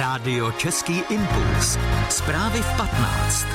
Rádio Český impuls. Zprávy v 15.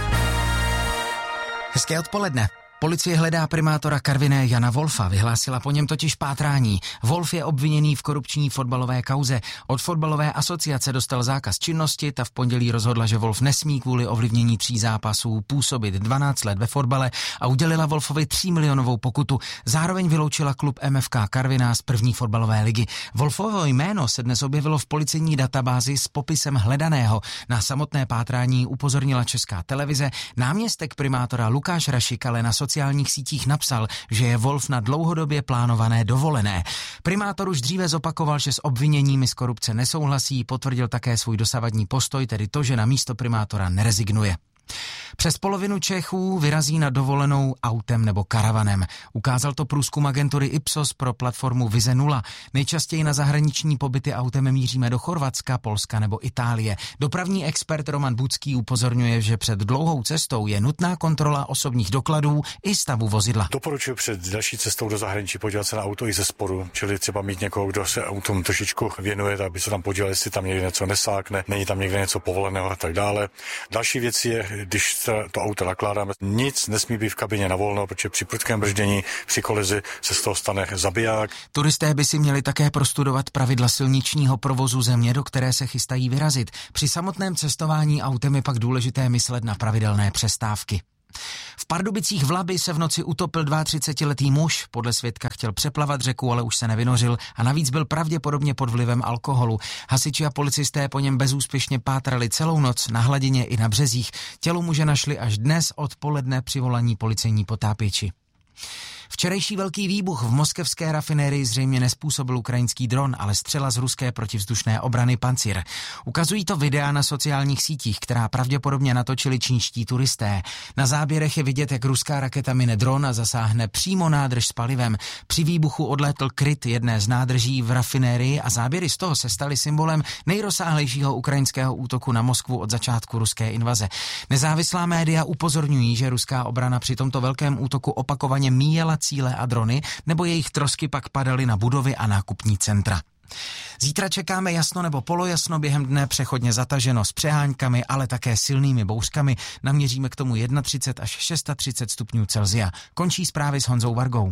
Hezké odpoledne. Policie hledá primátora Karviné Jana Wolfa, vyhlásila po něm totiž pátrání. Wolf je obviněný v korupční fotbalové kauze. Od fotbalové asociace dostal zákaz činnosti, ta v pondělí rozhodla, že Wolf nesmí kvůli ovlivnění 3 zápasů působit 12 let ve fotbale a udělila Wolfovi 3 milionovou pokutu. Zároveň vyloučila klub MFK Karviná z první fotbalové ligy. Wolfovo jméno se dnes objevilo v policejní databázi s popisem hledaného. Na samotné pátrání upozornila Česká televize. Náměstek primátora Lukáš Rašik ale na sociálních sítích napsal, že je Wolf na dlouhodobě plánované dovolené. Primátor už dříve zopakoval, že s obviněními z korupce nesouhlasí, potvrdil také svůj dosavadní postoj, tedy to, že na místo primátora nerezignuje. Přes polovinu Čechů vyrazí na dovolenou autem nebo karavanem. Ukázal to průzkum agentury Ipsos pro platformu Vize 0. Nejčastěji na zahraniční pobyty autem míříme do Chorvatska, Polska nebo Itálie. Dopravní expert Roman Budský upozorňuje, že před dlouhou cestou je nutná kontrola osobních dokladů i stavu vozidla. Doporučuji před další cestou do zahraničí podívat se na auto i ze spodu, čili třeba mít někoho, kdo se autům trošičku věnuje, aby se tam podíval, jestli tam někde něco nesákne, není tam někde něco povoleného a tak dále. Další věc je, když to auto nakládáme, nic nesmí být v kabině na volno, protože při prudkém brždění, při kolizi se z toho stane zabiják. Turisté by si měli také prostudovat pravidla silničního provozu země, do které se chystají vyrazit. Při samotném cestování autem je pak důležité myslet na pravidelné přestávky. V Pardubicích v Labi se v noci utopil 32letý muž. Podle svědka chtěl přeplavat řeku, ale už se nevynořil a navíc byl pravděpodobně pod vlivem alkoholu. Hasiči a policisté po něm bezúspěšně pátrali celou noc na hladině i na březích. Tělo muže našli až dnes odpoledne při volání policejní potápěči. Včerejší velký výbuch v moskevské rafinérii zřejmě nezpůsobil ukrajinský dron, ale střela z ruské protivzdušné obrany Pancir. Ukazují to videa na sociálních sítích, která pravděpodobně natočili čínští turisté. Na záběrech je vidět, jak ruská raketa mine dron a zasáhne přímo nádrž s palivem. Při výbuchu odlétl kryt jedné z nádrží v rafinérii a záběry z toho se staly symbolem nejrozsáhlejšího ukrajinského útoku na Moskvu od začátku ruské invaze. Nezávislá média upozorňují, že ruská obrana při tomto velkém útoku opakovaně míjela cíle a drony, nebo jejich trosky pak padaly na budovy a nákupní centra. Zítra čekáme jasno nebo polojasno, během dne přechodně zataženo s přeháňkami, ale také silnými bouřkami. Naměříme k tomu 31 až 36 stupňů Celsia. Končí zprávy s Honzou Vargou.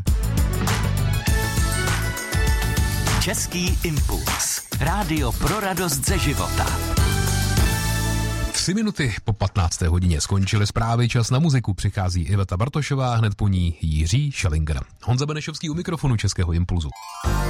Český impuls. Rádio pro radost ze života. 3 minuty po 15. hodině skončily zprávy, čas na muziku. Přichází Iveta Bartošová, hned po ní Jiří Schellinger. Honza Benešovský u mikrofonu Českého impulzu.